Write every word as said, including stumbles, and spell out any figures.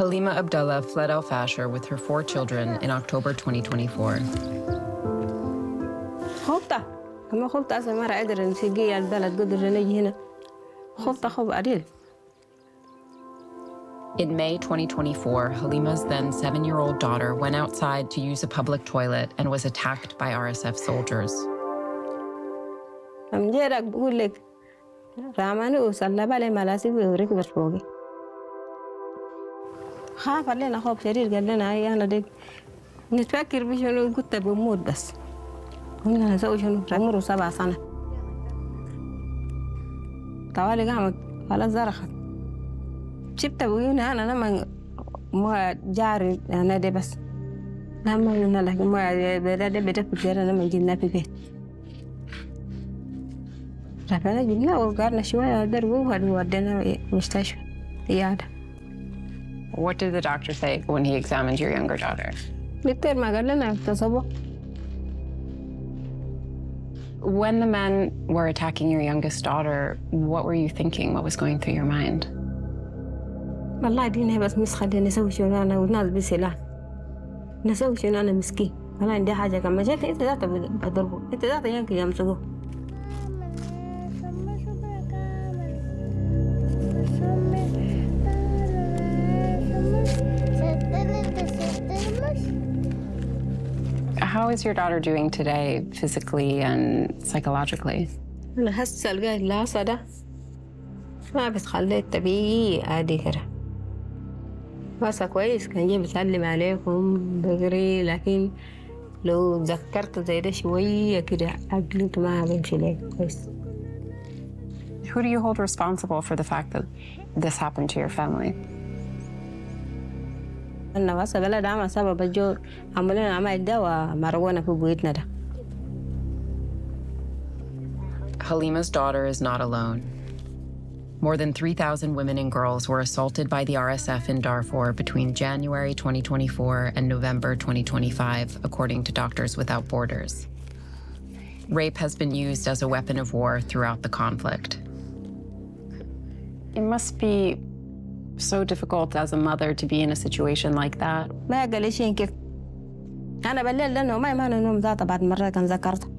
Halima Abdullah fled Al Fasher with her four children in October twenty twenty-four. خفت كما خفت أصلا ما رأيت الرنسيجية البلد قدر نجي هنا خفت خوف عديل. In May twenty twenty-four, Halima's then seven-year-old daughter went outside to use a public toilet and was attacked by R S F soldiers. I'm جيرك بقول لك راماني وصلنا بالي ملاسي وركبت فوقي. خاف علينا خوف شديد قال لنا هاي أنا ديك نتفكر بشنو قلت بموت بس. قلنا نسوي شنو عمره سبع سنة. طوالي قامت خلاص زرخت. شفت أبوينا أنا لما ما جاري أنا دي بس. لما قلنا له ما بدأ بدأ بكير أنا من جينا في بيت. رفعنا جبنا وقعدنا شوية دربوا وودينا مستشفى عيادة. What did the doctor say when he examined your younger daughter? دكتور ما قال لنا اغتصبوا. When the men were attacking your youngest daughter, what were you thinking? What was going through your mind? والله دينا بس مسخة نسوي شنو أنا والناس بسلاح. نسوي شنو أنا مسكين. أنا عندي حاجة كم جت أنت ذات بضربه. أنت ذات ينكي يمسكوه. How is your daughter doing today, physically and psychologically? أنا هسه القاي لا صدا ما بس خليت طبيعي عادي كده بس كويس كان جاي بسلم عليكم بقري لكن لو تذكرت زي ده شوية كده عقلي ما بيمشي لي كويس. Who do you hold responsible for the fact that this happened to your family? أنا بس بلد عمل سبب الجو عملنا عمل دواء مرونا في بيتنا ده. Halima's daughter is not alone. More than three thousand women and girls were assaulted by the R S F in Darfur between January twenty twenty-four and November twenty twenty-five, according to Doctors Without Borders. Rape has been used as a weapon of war throughout the conflict. It must be so difficult as a mother to be in a situation like that. ما قال لي شيء كيف أنا بالليل لأنه ما يمان النوم ذاته بعد مرة كان ذكرت